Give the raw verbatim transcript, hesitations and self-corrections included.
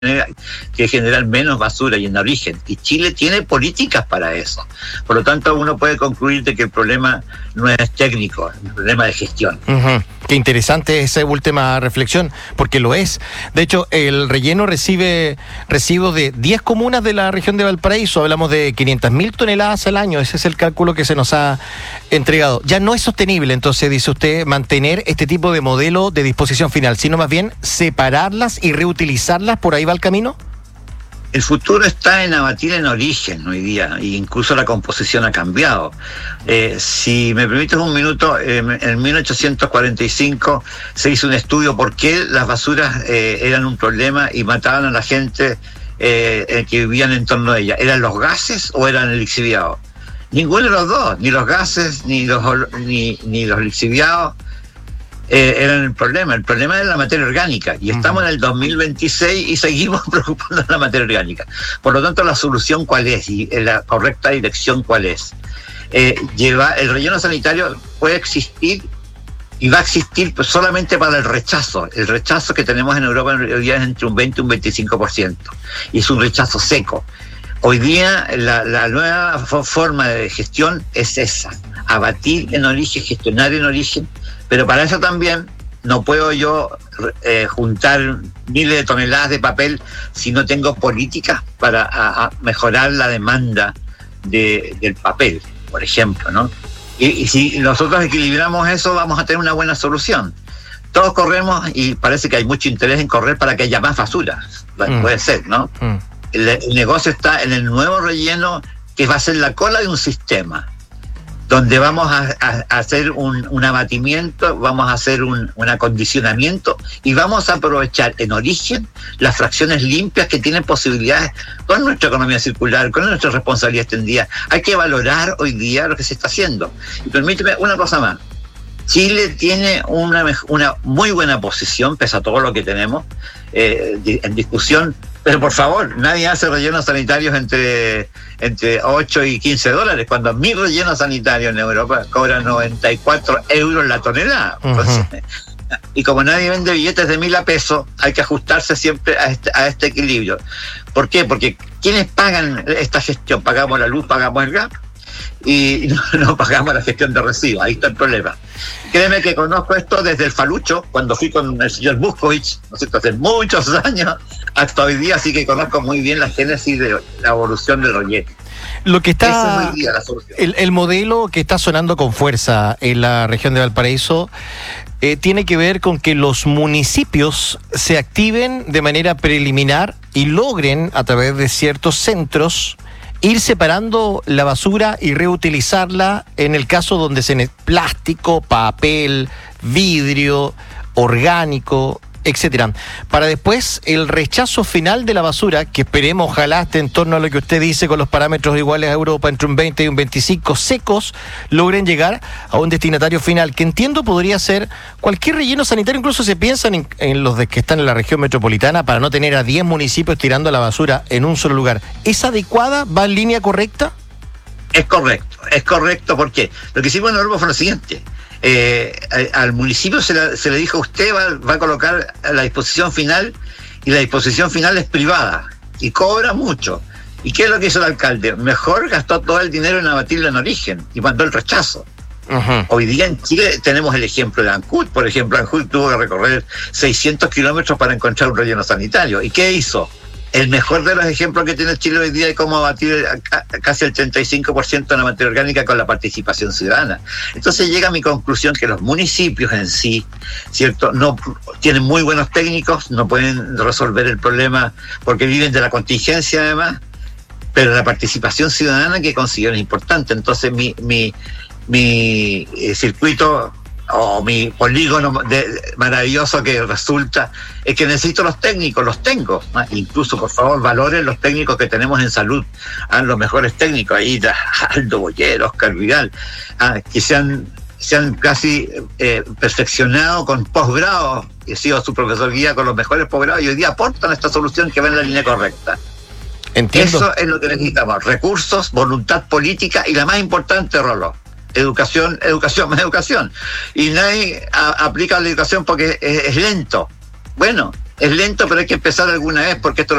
que generar menos basura y en origen. Y Chile tiene políticas para eso. Por lo tanto, uno puede concluir de que el problema no es técnico, es un problema de gestión. Uh-huh. Qué interesante esa última reflexión, porque lo es. De hecho, el relleno recibe residuos de diez comunas de la región de Valparaíso. Hablamos de quinientas mil toneladas al año. Ese es el cálculo que se nos ha entregado. Ya no es sostenible, entonces, dice usted, mantener este tipo de modelo de disposición final, sino más bien separarlas y reutilizarlas. ¿Por ahí va el camino? El futuro está en abatir en origen hoy día, e incluso la composición ha cambiado. Eh, si me permites un minuto, eh, en mil ochocientos cuarenta y cinco se hizo un estudio por qué las basuras eh, eran un problema y mataban a la gente eh, que vivían en torno a ellas. ¿Eran los gases o eran el lixiviado? Ninguno de los dos, ni los gases, ni los, ni, ni los lixiviados. Eh, eran el problema, el problema era la materia orgánica y estamos en el dos mil veintiséis y seguimos preocupándonos de la materia orgánica. Por lo tanto, la solución ¿cuál es? Y la correcta dirección ¿cuál es? Eh, lleva, el relleno sanitario puede existir y va a existir pues, solamente para el rechazo. El rechazo que tenemos en Europa hoy día es entre un veinte y un veinticinco por ciento y es un rechazo seco. Hoy día la, la nueva forma de gestión es esa, abatir en origen, gestionar en origen. Pero para eso también no puedo yo eh, juntar miles de toneladas de papel si no tengo políticas para a, a mejorar la demanda de, del papel, por ejemplo, ¿no? Y, y si nosotros equilibramos eso, vamos a tener una buena solución. Todos corremos y parece que hay mucho interés en correr para que haya más basura. Mm. Puede ser, ¿no? Mm. El, el negocio está en el nuevo relleno que va a ser la cola de un sistema, donde vamos a, a, a hacer un, un abatimiento, vamos a hacer un, un acondicionamiento y vamos a aprovechar en origen las fracciones limpias que tienen posibilidades con nuestra economía circular, con nuestra responsabilidad extendida. Hay que valorar hoy día lo que se está haciendo. Y permíteme una cosa más. Chile tiene una, una muy buena posición, pese a todo lo que tenemos eh, en discusión, pero por favor, nadie hace rellenos sanitarios entre, entre ocho y quince dólares, cuando mi relleno sanitario en Europa cobra noventa y cuatro euros la tonelada. Uh-huh. Entonces, y como nadie vende billetes de mil a pesos, hay que ajustarse siempre a este, a este equilibrio. ¿Por qué? Porque ¿quiénes pagan esta gestión? Pagamos la luz, pagamos el gas y no, no pagamos la gestión de residuos. Ahí está el problema. Créeme que conozco esto desde el Falucho, cuando fui con el señor Buscovich, ¿no es cierto?, hace muchos años, hasta hoy día, así que conozco muy bien la génesis de la evolución del relleno. Lo que está, Esa es hoy día la solución. El, el modelo que está sonando con fuerza en la región de Valparaíso eh, tiene que ver con que los municipios se activen de manera preliminar y logren, a través de ciertos centros, ir separando la basura y reutilizarla en el caso donde se necesita plástico, papel, vidrio, orgánico, etcétera. Para después el rechazo final de la basura, que esperemos ojalá esté en torno a lo que usted dice con los parámetros iguales a Europa, entre un veinte y un veinticinco secos, logren llegar a un destinatario final, que entiendo podría ser cualquier relleno sanitario. Incluso se piensan en, en los de que están en la región metropolitana para no tener a diez municipios tirando la basura en un solo lugar. ¿Es adecuada? ¿Va en línea correcta? Es correcto, es correcto porque lo que hicimos en Europa fue lo siguiente. Eh, al municipio se, la, se le dijo, usted va, va a colocar a la disposición final, y la disposición final es privada y cobra mucho. ¿Y qué es lo que hizo el alcalde? Mejor gastó todo el dinero en abatirlo en origen y mandó el rechazo. Uh-huh. Hoy día en Chile tenemos el ejemplo de Ancud. Por ejemplo, Ancud tuvo que recorrer seiscientos kilómetros para encontrar un relleno sanitario. ¿Y qué hizo? El mejor de los ejemplos que tiene Chile hoy día de cómo abatir casi el treinta y cinco por ciento de la materia orgánica con la participación ciudadana. Entonces llega a mi conclusión que los municipios en sí, ¿cierto?, no tienen muy buenos técnicos, no pueden resolver el problema porque viven de la contingencia además, pero la participación ciudadana que consiguieron es importante. Entonces mi, mi, mi eh, circuito o mi polígono de, maravilloso que resulta es que necesito los técnicos, los tengo, ¿no? Incluso, por favor, valoren los técnicos que tenemos en salud, ¿ah? Los mejores técnicos, ahí Aldo Bollero, Oscar Vidal, ¿ah? que se han, se han casi eh, perfeccionado con posgrado, he sido su profesor guía con los mejores posgrados y hoy día aportan esta solución que va en la línea correcta. Entiendo. Eso es lo que necesitamos, recursos, voluntad política y la más importante, Rolo, educación, educación, más educación. Y nadie a, aplica la educación porque es, es lento. Bueno, es lento, pero hay que empezar alguna vez porque esto